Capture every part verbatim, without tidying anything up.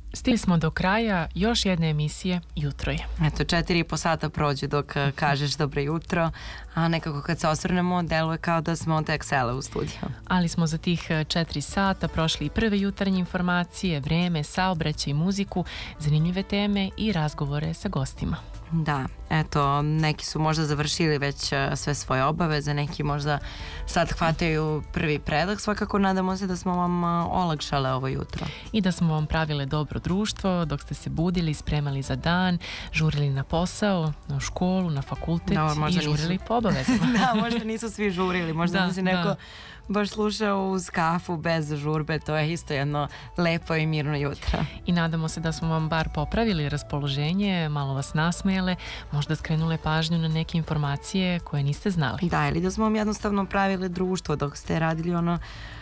Stigli smo do kraja još jedne emisije Jutro je. Eto, četiri i po sata prođe dok kažeš dobro jutro, a nekako kad se osvrnemo deluje kao da smo tek sele u studiju. Ali smo za tih četiri sata prošli i prve jutarnje informacije, vreme, saobraćaj, muziku, zanimljive teme i razgovore sa gostima. Da, eto, neki su možda završili već sve svoje obaveze, neki možda sad hvataju prvi predah, svakako nadamo se da smo vam olakšale ovo jutro. I da smo vam pravile dobro društvo dok ste se budili, spremali za dan, žurili na posao, na školu, na fakultet da, i žurili nisu... po obavezama. Da, možda nisu svi žurili, možda da, si neko da. baš slušao uz kafu bez žurbe, to je isto jedno lepo i mirno jutro. I nadamo se da smo vam bar popravili raspoloženje, malo vas nasmejale, možda skrenule pažnju na neke informacije koje niste znali. Da, ili da smo vam jednostavno pravili društvo dok ste radili ono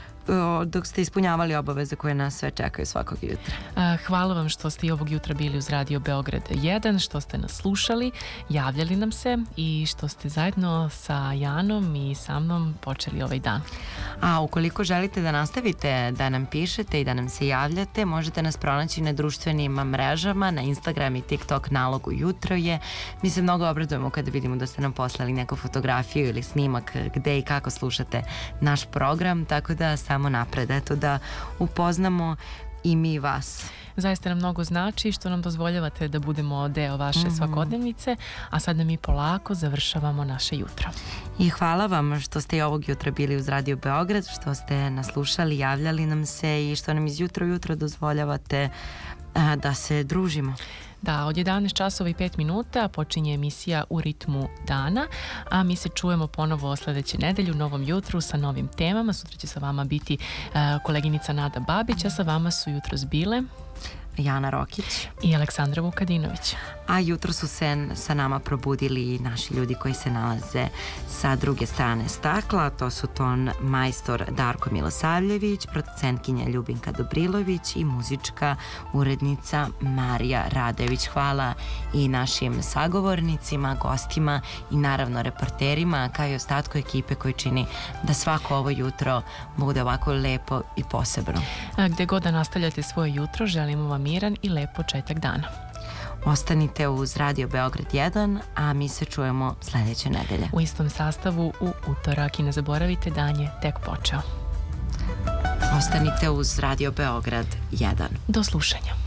dok ste ispunjavali obaveze koje nas sve čekaju svakog jutra. Hvala vam što ste i ovog jutra bili uz Radio Beograd jedan, što ste nas slušali, javljali nam se i što ste zajedno sa Janom i sa mnom počeli ovaj dan. A ukoliko želite da nastavite da nam pišete i da nam se javljate, možete nas pronaći na društvenim mrežama, na Instagram i TikTok nalogu Jutro je. Mi se mnogo obradujemo kada vidimo da ste nam poslali neku fotografiju ili snimak gde i kako slušate naš program, tako da samo napred, eto da upoznamo i mi vas. Zaista nam mnogo znači što nam dozvoljavate da budemo deo vaše mm-hmm. svakodnevnice, a sad mi polako završavamo naše jutro. I hvala vam što ste i ovog jutra bili uz Radio Beograd, što ste nas slušali, javljali nam se i što nam iz jutra u jutro dozvoljavate a, da se družimo. Da, od jedanaest časova i pet minuta počinje emisija U ritmu dana, a mi se čujemo ponovo sledeće nedelje u novom jutru sa novim temama. Sutra će sa vama biti uh, koleginica Nada Babić, a sa vama su jutros bile Jana Rokić i Aleksandra Vukadinović. A jutro su se sa nama probudili naši ljudi koji se nalaze sa druge strane stakla. To su ton majstor Darko Milosavljević, producentkinja Ljubinka Dobrilović i muzička urednica Marija Radojević. Hvala i našim sagovornicima, gostima i naravno reporterima, kao i ostatku ekipe koji čini da svako ovo jutro bude ovako lepo i posebno. A gde god da nastavljate svoje jutro, želimo vam miran i lep početak dana. Ostanite uz Radio Beograd jedan, a mi se čujemo sledeće nedelje. U istom sastavu u utorak i ne zaboravite, dan je tek počeo. Ostanite uz Radio Beograd jedan. Do slušanja.